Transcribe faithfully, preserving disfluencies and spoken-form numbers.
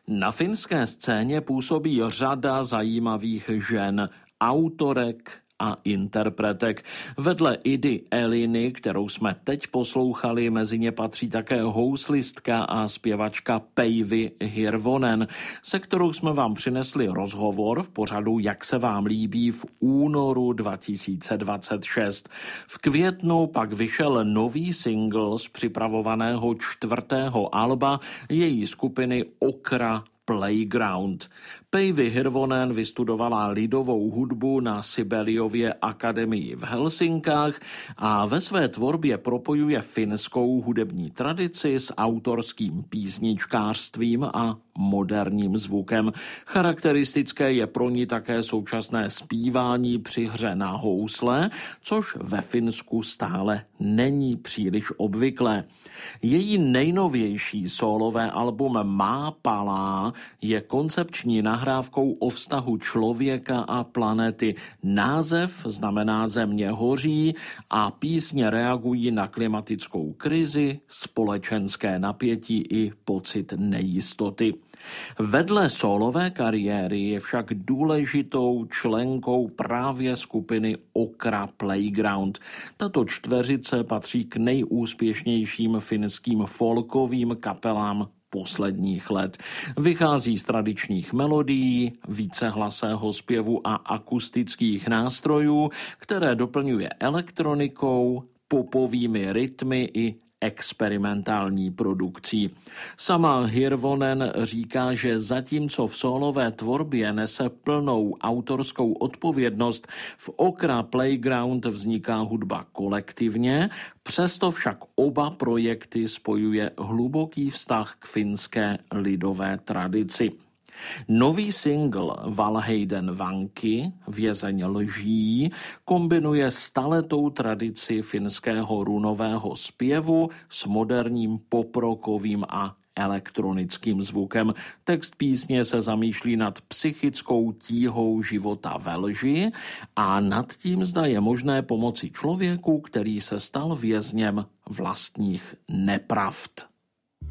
Na finské scéně působí řada zajímavých žen, autorek a interpretek. Vedle Idy Eliny, kterou jsme teď poslouchali, mezi ně patří také houslistka a zpěvačka Päivi Hirvonen, se kterou jsme vám přinesli rozhovor v pořadu Jak se vám líbí v únoru dva tisíce dvacet šest. V květnu pak vyšel nový singl z připravovaného čtvrtého alba její skupiny Okra Playground. Päivi Hirvonen vystudovala lidovou hudbu na Sibeliově akademii v Helsinkách a ve své tvorbě propojuje finskou hudební tradici s autorským písničkářstvím a moderním zvukem. Charakteristické je pro ní také současné zpívání při hře na housle, což ve Finsku stále není příliš obvyklé. Její nejnovější sólové album Má palá je koncepční nahrávkou o vztahu člověka a planety. Název znamená Země hoří a písně reagují na klimatickou krizi, společenské napětí i pocit nejistoty. Vedle sólové kariéry je však důležitou členkou právě skupiny Okra Playground. Tato čtveřice patří k nejúspěšnějším finským folkovým kapelám posledních let. Vychází z tradičních melodií, vícehlasého zpěvu a akustických nástrojů, které doplňuje elektronikou, popovými rytmy i experimentální produkcí. Sama Hirvonen říká, že zatímco v sólové tvorbě nese plnou autorskou odpovědnost, v Okra Playground vzniká hudba kolektivně, přesto však oba projekty spojuje hluboký vztah k finské lidové tradici. Nový single Valheiden vanky, Vězeň lží, kombinuje staletou tradici finského runového zpěvu s moderním poprokovým a elektronickým zvukem. Text písně se zamýšlí nad psychickou tíhou života ve lži a nad tím, zda je možné pomoci člověku, který se stal vězněm vlastních nepravd.